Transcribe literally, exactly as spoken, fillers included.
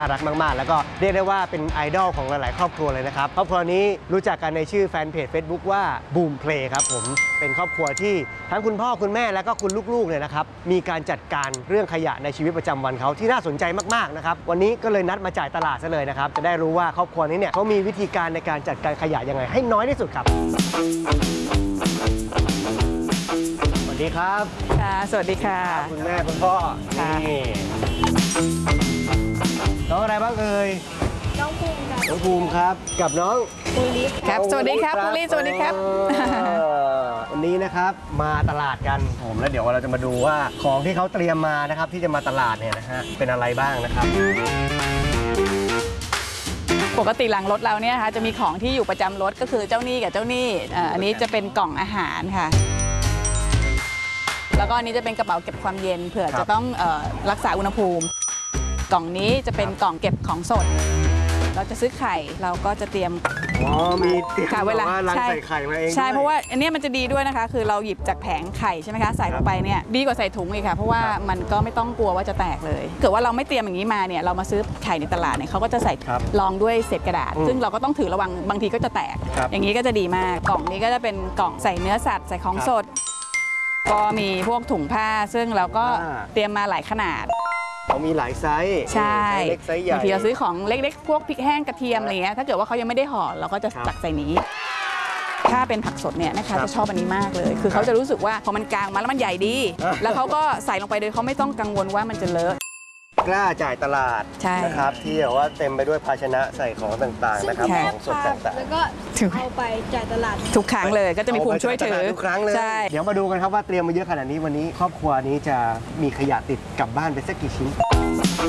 น่ารักมากๆแล้วก็เรียกได้ว่าเป็นไอดอลของหลายๆครอบครัวเลยนะครับครอบครัวนี้รู้จักกันในชื่อแฟนเพจ Facebook ว่า Boom Play ครับผมเป็นครอบครัวที่ทั้งคุณพ่อคุณแม่และก็คุณลูกๆเนี่ยนะครับมีการจัดการเรื่องขยะในชีวิตประจำวันเขาที่น่าสนใจมากๆนะครับวันนี้ก็เลยนัดมาจ่ายตลาดซะเลยนะครับจะได้รู้ว่าครอบครัวนี้เนี่ยเขามีวิธีการในการจัดการขยะยังไงให้น้อยที่สุดครับสวัสดีครับค่ะสวัสดีค่ะคุณแม่คุณพ่อนี่น้องอะไรบ้างเอ่ยน้องภูมิค่ะน้องภูมิครับกับน้องภูริครับสวัสดีครับภูริสวัสดีครับวันนี้นะครับมาตลาดกันผมแล้วเดี๋ยวเราจะมาดูว่าของที่เขาเตรียมมานะครับที่จะมาตลาดเนี่ยนะฮะเป็นอะไรบ้างนะครับปกติหลังรถเราเนี่ยค่ะจะมีของที่อยู่ประจำรถก็คือเจ้าหนี้กับเจ้าหนี้อันนี้จะเป็นกล่องอาหารค่ะแล้วก็อันนี้จะเป็นกระเป๋าเก็บความเย็นเผื่อจะต้องรักษาอุณหภูมิกล่องนี้จะเป็นกล่องเก็บของสดเราจะซื้อไข่เราก็จะเตรียมอ๋อมีเตรียมเวลาใส่ไข่มาเองใช่เพราะว่าอันนี้มันจะดีด้วยนะคะคือเราหยิบจากแผงไข่ใช่ไหมคะใส่ลงไปเนี่ยดีกว่าใส่ถุงอีกค่ะเพราะว่ามันก็ไม่ต้องกลัวว่าจะแตกเลยเกิดว่าเราไม่เตรียมอย่างนี้มาเนี่ยเรามาซื้อไข่ในตลาดเนี่ยเขาก็จะใส่รองด้วยเศษกระดาษซึ่งเราก็ต้องถือระวังบางทีก็จะแตกอย่างนี้ก็จะดีมากกล่องนี้ก็จะเป็นกล่องใส่เนื้อสัตว์ใส่ของสดก็มีพวกถุงผ้าซึ่งเราก็เตรียมมาหลายขนาดเขามีหลายไซส์ใช่เล็กไซส์ใหญ่บางทีเราซื้อของเล็กๆพวกพริกแห้งกระเทียมอะไรเงี้ยถ้าเกิดว่าเขายังไม่ได้ห่อเราก็จะตักใส่นี้ถ้าเป็นผักสดเนี่ยนะคะจะชอบอันนี้มากเลยคือเขาจะรู้สึกว่าพอมันกลางมาแล้วมันใหญ่ดีแล้วเขาก็ใส่ลงไปโดยเขาไม่ต้องกังวลว่ามันจะเลอะกล้าจ่ายตลาดนะครับที่แบบว่าเต็มไปด้วยภาชนะใส่ของต่างๆนะครับของสดต่างๆแล้วก็เอาไปจ่ายตลาดทุกครั้งเลยก็จะมีภูมิช่วยถือทุกครั้งเลยเดี๋ยวมาดูกันครับว่าเตรียมมาเยอะขนาดนี้วันนี้ครอบครัวนี้จะมีขยะติดกลับบ้านไปสักกี่ชิ้น